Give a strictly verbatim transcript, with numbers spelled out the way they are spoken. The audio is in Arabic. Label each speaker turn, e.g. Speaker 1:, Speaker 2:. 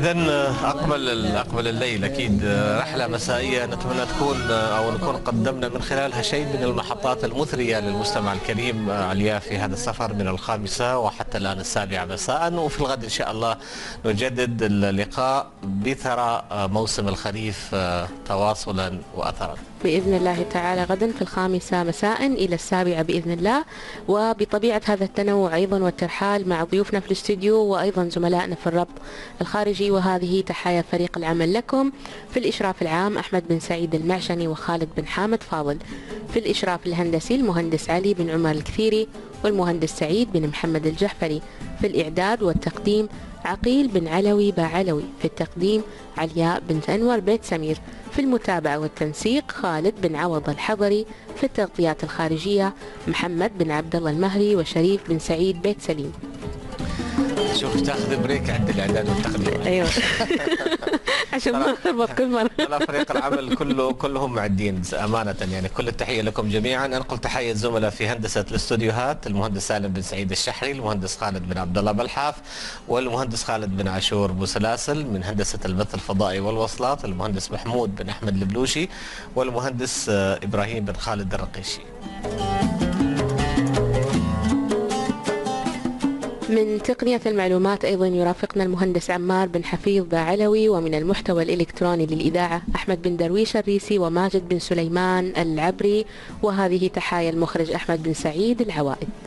Speaker 1: إذا أقبل أقبل الليل أكيد، رحلة مسائية نتمنى تكون أو نكون قدمنا من خلالها شيء من المحطات المثرية للمستمع الكريم عليا في هذا السفر من الخامسة وحتى الآن السابعة مساء. وفي الغد إن شاء الله نجدد اللقاء بثرى موسم الخريف تواصلا وأثرا
Speaker 2: بإذن الله تعالى غدا في الخامسة مساء إلى السابعة بإذن الله. وبطبيعة هذا التنوع أيضا والترحال مع ضيوفنا في الاستوديو وأيضا زملائنا في الربط الخارجي، وهذه تحايا فريق العمل لكم. في الإشراف العام أحمد بن سعيد المعشني وخالد بن حامد فاضل. في الإشراف الهندسي المهندس علي بن عمر الكثيري والمهندس سعيد بن محمد الجحفري. في الإعداد والتقديم عقيل بن علوي باعلوي. في التقديم علياء بن أنور بيت سمير. في المتابعة والتنسيق خالد بن عوض الحضري. في التغطيات الخارجية محمد بن عبد الله المهري وشريف بن سعيد بيت سليم.
Speaker 1: شوف تاخذ بريك عند الاعداد والتقديم.
Speaker 2: ايوه عشان ما نربط كل مره.
Speaker 1: لا، فريق العمل كله كلهم معدين امانه، يعني كل التحيه لكم جميعا. انقل تحيه الزملاء في هندسه الاستوديوهات المهندس سالم بن سعيد الشحري، المهندس خالد بن عبد الله بلحاف، والمهندس خالد بن عاشور بوسلاسل. من هندسه البث الفضائي والوصلات المهندس محمود بن احمد البلوشي والمهندس ابراهيم بن خالد الرقيشي.
Speaker 2: من تقنية المعلومات أيضا يرافقنا المهندس عمار بن حفيظ باعلوي، ومن المحتوى الإلكتروني للإذاعة أحمد بن درويش الريسي وماجد بن سليمان العبري. وهذه تحايا المخرج أحمد بن سعيد العوائد.